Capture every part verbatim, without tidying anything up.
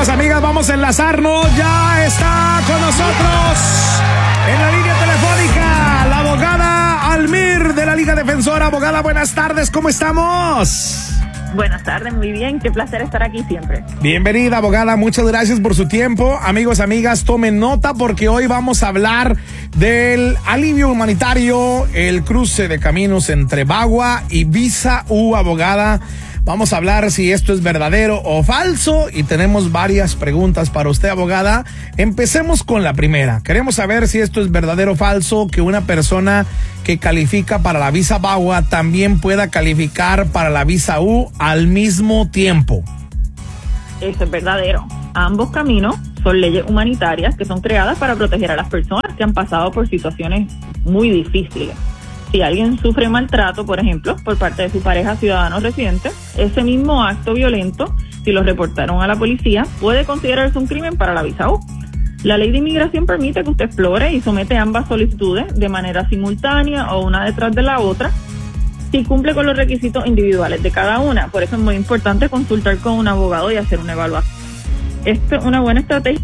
Amigos, amigas, vamos a enlazarnos. Ya está con nosotros en la línea telefónica la abogada Almir de la Liga Defensora. Abogada, buenas tardes, ¿cómo estamos? Buenas tardes, muy bien, qué placer estar aquí siempre. Bienvenida, abogada, muchas gracias por su tiempo. Amigos, amigas, tomen nota porque hoy vamos a hablar del alivio humanitario, el cruce de caminos entre Bagua y Visa U, abogada. Vamos a hablar si esto es verdadero o falso y tenemos varias preguntas para usted, abogada. Empecemos con la primera. Queremos saber si esto es verdadero o falso, que una persona que califica para la visa Bagua también pueda calificar para la visa U al mismo tiempo. Eso es verdadero. Ambos caminos son leyes humanitarias que son creadas para proteger a las personas que han pasado por situaciones muy difíciles. Si alguien sufre maltrato, por ejemplo, por parte de su pareja ciudadano residente, ese mismo acto violento, si lo reportaron a la policía, puede considerarse un crimen para la visa U. La ley de inmigración permite que usted explore y somete ambas solicitudes de manera simultánea o una detrás de la otra, si cumple con los requisitos individuales de cada una. Por eso es muy importante consultar con un abogado y hacer una evaluación. Esto es una buena estrategia.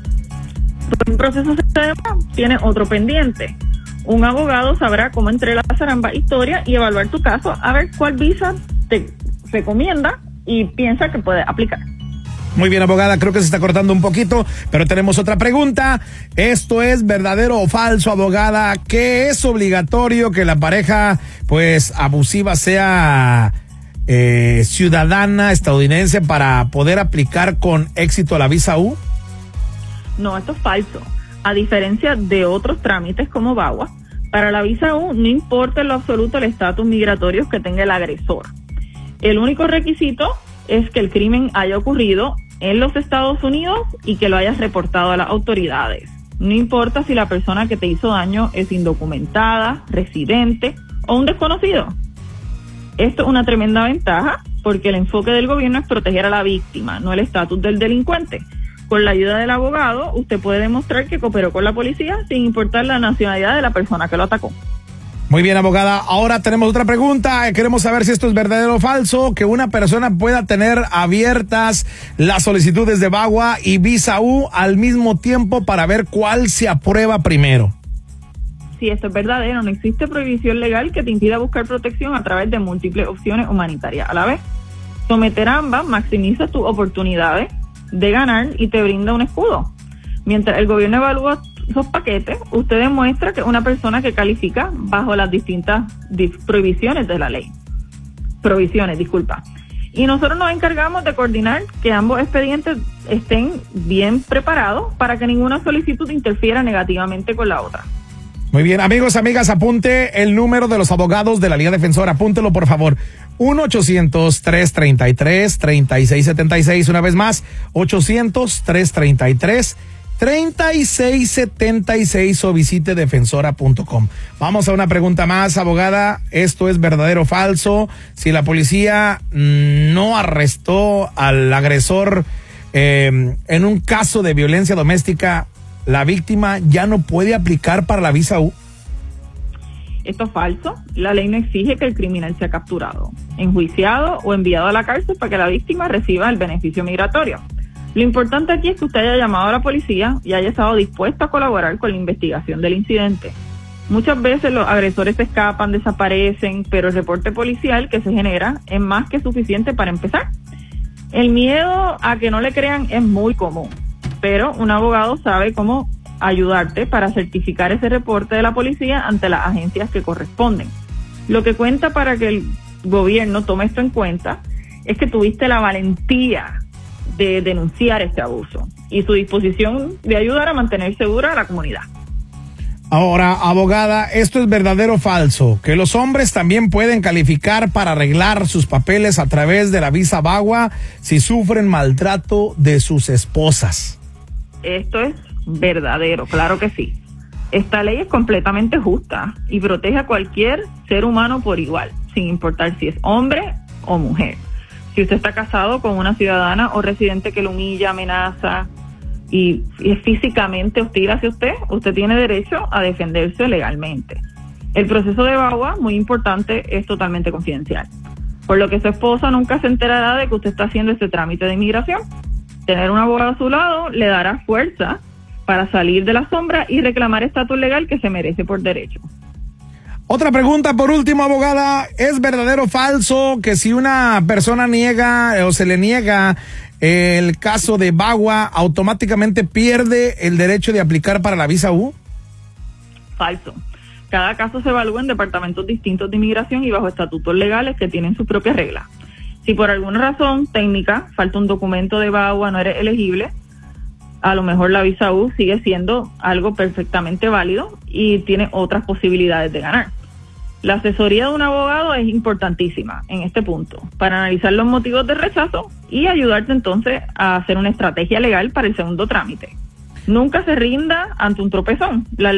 Un proceso se demora, tiene otro pendiente. Un abogado sabrá cómo entrelazar ambas historias y evaluar tu caso a ver cuál visa te recomienda y piensa que puede aplicar. Muy bien, abogada, creo que se está cortando un poquito, pero tenemos otra pregunta. ¿Esto es verdadero o falso, abogada? ¿Que es obligatorio que la pareja, pues, abusiva sea eh, ciudadana estadounidense para poder aplicar con éxito a la visa U? No, esto es falso. A diferencia de otros trámites como Bagua, para la visa U no importa en lo absoluto el estatus migratorio que tenga el agresor. El único requisito es que el crimen haya ocurrido en los Estados Unidos y que lo hayas reportado a las autoridades. No importa si la persona que te hizo daño es indocumentada, residente o un desconocido. Esto es una tremenda ventaja porque el enfoque del gobierno es proteger a la víctima, no el estatus del delincuente. Con la ayuda del abogado, usted puede demostrar que cooperó con la policía sin importar la nacionalidad de la persona que lo atacó. Muy bien, abogada. Ahora tenemos otra pregunta. Queremos saber si esto es verdadero o falso, que una persona pueda tener abiertas las solicitudes de Bagua y visa U al mismo tiempo para ver cuál se aprueba primero. Sí, esto es verdadero. No existe prohibición legal que te impida buscar protección a través de múltiples opciones humanitarias a la vez. Someter ambas maximiza tus oportunidades de ganar y te brinda un escudo. Mientras el gobierno evalúa esos paquetes, usted demuestra que es una persona que califica bajo las distintas prohibiciones de la ley. Provisiones, disculpa. Y nosotros nos encargamos de coordinar que ambos expedientes estén bien preparados para que ninguna solicitud interfiera negativamente con la otra. Muy bien, amigos, amigas, apunte el número de los abogados de la Liga Defensora. Apúntelo, por favor. uno ochocientos, tres treinta y tres, treinta y seis setenta y seis. Una vez más, ochocientos, tres treinta y tres, treinta y seis setenta y seis o visite defensora punto com. Vamos a una pregunta más, abogada. ¿Esto es verdadero o falso? Si la policía no arrestó al agresor eh, en un caso de violencia doméstica, ¿la víctima ya no puede aplicar para la visa U? Esto es falso. La ley no exige que el criminal sea capturado, enjuiciado o enviado a la cárcel para que la víctima reciba el beneficio migratorio. Lo importante aquí es que usted haya llamado a la policía y haya estado dispuesto a colaborar con la investigación del incidente. Muchas veces los agresores se escapan, desaparecen, pero el reporte policial que se genera es más que suficiente para empezar. El miedo a que no le crean es muy común, pero un abogado sabe cómo ayudarte para certificar ese reporte de la policía ante las agencias que corresponden. Lo que cuenta para que el gobierno tome esto en cuenta es que tuviste la valentía de denunciar este abuso y su disposición de ayudar a mantener segura a la comunidad. Ahora, abogada, ¿esto es verdadero o falso? ¿Que los hombres también pueden calificar para arreglar sus papeles a través de la visa Bagua si sufren maltrato de sus esposas? Esto es verdadero, claro que sí. Esta ley es completamente justa y protege a cualquier ser humano por igual, sin importar si es hombre o mujer. Si usted está casado con una ciudadana o residente que lo humilla, amenaza y, y es físicamente hostil hacia usted, usted tiene derecho a defenderse legalmente. El proceso de Bagua, muy importante, es totalmente confidencial, por lo que su esposa nunca se enterará de que usted está haciendo este trámite de inmigración. Tener un abogado a su lado le dará fuerza para salir de la sombra y reclamar estatus legal que se merece por derecho. Otra pregunta por último, abogada. ¿Es verdadero o falso que si una persona niega eh, o se le niega eh, el caso de V A W A, automáticamente pierde el derecho de aplicar para la visa U? Falso. Cada caso se evalúa en departamentos distintos de inmigración y bajo estatutos legales que tienen sus propias reglas. Si por alguna razón técnica falta un documento de V A W A, no eres elegible, a lo mejor la visa U sigue siendo algo perfectamente válido y tiene otras posibilidades de ganar. La asesoría de un abogado es importantísima en este punto para analizar los motivos de rechazo y ayudarte entonces a hacer una estrategia legal para el segundo trámite. Nunca se rinda ante un tropezón. La